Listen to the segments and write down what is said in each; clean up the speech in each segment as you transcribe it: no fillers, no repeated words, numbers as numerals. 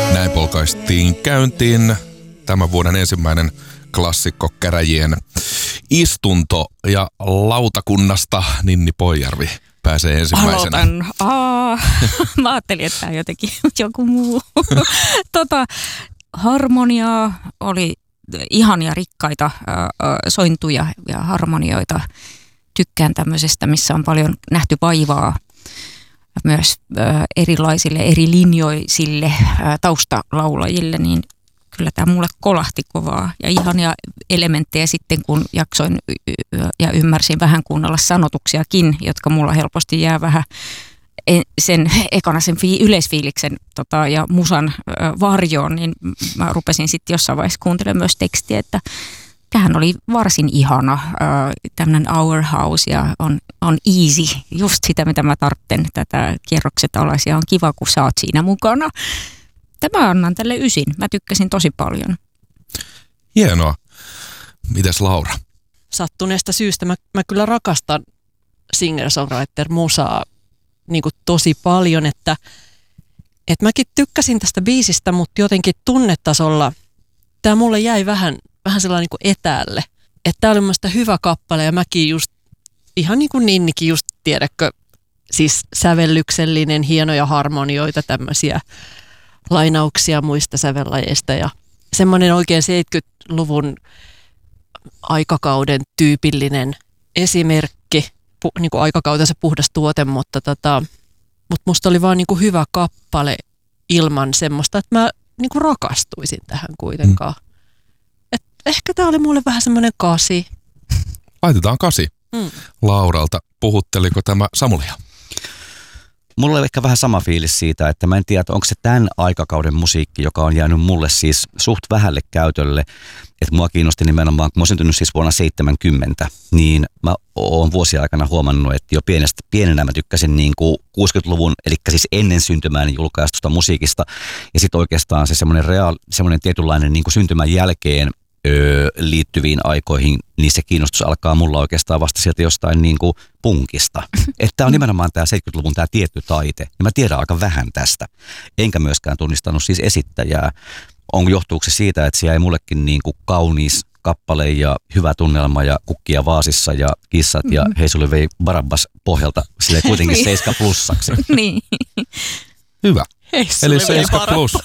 Näin polkaistiin käyntiin tämän vuoden ensimmäinen klassikko käräjien istunto ja lautakunnasta Ninni Poijärvi pääsee ensimmäisenä. Aloitan. Mä ajattelin, että tämä jotenkin joku muu. Harmoniaa oli ihania rikkaita sointuja ja harmonioita. Tykkään tämmöisestä, missä on paljon nähty vaivaa myös erilaisille, eri linjoisille taustalaulajille, niin kyllä tämä mulle kolahti kovaa. Ja ihania elementtejä sitten, kun jaksoin ja ymmärsin vähän kuunnella sanotuksiakin, jotka mulla helposti jää vähän sen yleisfiiliksen ja musan varjoon, niin mä rupesin sitten jossain vaiheessa kuuntelemaan myös tekstiä, että tämähän oli varsin ihana, tämmöinen Our House ja on easy, just sitä mitä mä tarvitsen, tätä kierrokset alas ja on kiva kun sä oot siinä mukana. Tämä annan tälle 9, mä tykkäsin tosi paljon. Hienoa. Mites Laura? Sattuneesta syystä mä kyllä rakastan singer-songwriter-musaa niin kuin tosi paljon, että mäkin tykkäsin tästä biisistä, mutta jotenkin tunnetasolla tämä mulle jäi vähän sellainen niin kuin etäälle. Että tämä oli mun mielestä hyvä kappale ja mäkin just, ihan niin kuin Ninnikin just, tiedätkö, siis sävellyksellinen, hienoja harmonioita, tämmöisiä lainauksia muista sävellajeista ja semmoinen oikein 70-luvun aikakauden tyypillinen esimerkki, niin kuin aikakautensa puhdas tuote, mutta musta oli vaan niin kuin hyvä kappale ilman semmoista, että mä niin kuin rakastuisin tähän kuitenkaan. Et ehkä tää oli mulle vähän semmoinen 8. Laitetaan 8. Lauralta. Puhutteliko tämä Samulia? Mulla oli ehkä vähän sama fiilis siitä, että mä en tiedä, onko se tämän aikakauden musiikki, joka on jäänyt mulle siis suht vähälle käytölle. Että mua kiinnosti nimenomaan, kun mä oon syntynyt siis vuonna 70, niin mä oon vuosien aikana huomannut, että jo pienenä mä tykkäsin niin kuin 60-luvun, eli siis ennen syntymään julkaistusta musiikista. Ja sitten oikeastaan se semmoinen tietynlainen niin kuin syntymän jälkeen liittyviin aikoihin, niin se kiinnostus alkaa mulla oikeastaan vasta sieltä jostain niin kuin punkista. Että on nimenomaan tämä 70-luvun tämä tietty taite, ja mä tiedän aika vähän tästä. Enkä myöskään tunnistanut siis esittäjää. Johtuuko se siitä, että se jäi mullekin niin kuin kaunis kappale ja hyvä tunnelma ja kukkia vaasissa ja kissat ja Heisuli vei Barabbas pohjalta silleen kuitenkin 7+. Niin. Hyvä. Eli 7+.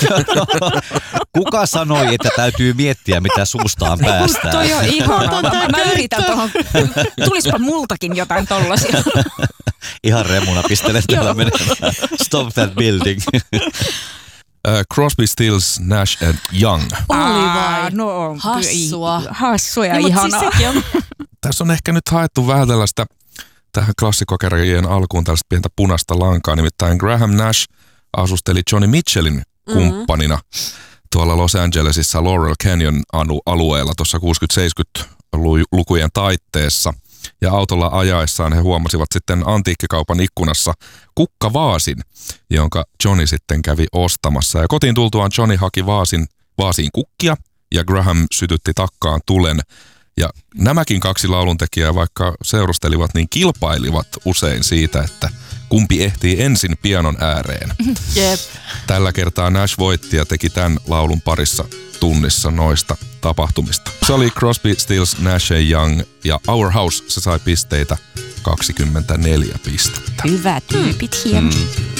Kuka sanoi, että täytyy miettiä, mitä suustaan päästään? Toi on ihanaa. Mä yritän tuohon. Tulispa multakin jotain tollasia. Ihan remuna pistelen tällä menemään. Stop that building. Crosby, Stills, Nash and Young. Oli vai? No, hassua ja niin, ihanaa. Siis Tässä on ehkä nyt haettu vähän tällaista tähän klassikkokäräjien alkuun tällaista pientä punaista lankaa. Nimittäin Graham Nash asusteli Johnny Mitchellin kumppanina tuolla Los Angelesissa Laurel Canyon alueella tuossa 60-70-lukujen taitteessa. Ja autolla ajaessaan he huomasivat sitten antiikkikaupan ikkunassa kukkavaasin, jonka Johnny sitten kävi ostamassa. Ja kotiin tultuaan Johnny haki vaasiin kukkia ja Graham sytytti takkaan tulen. Ja nämäkin 2 lauluntekijää, vaikka seurustelivat, niin kilpailivat usein siitä, että kumpi ehtii ensin pianon ääreen. Jep. Tällä kertaa Nash voitti ja teki tämän laulun parissa tunnissa noista tapahtumista. Se oli Crosby, Stills, Nash & Young ja Our House, se sai pisteitä 24 pistettä. Hyvä tyypit, hieno.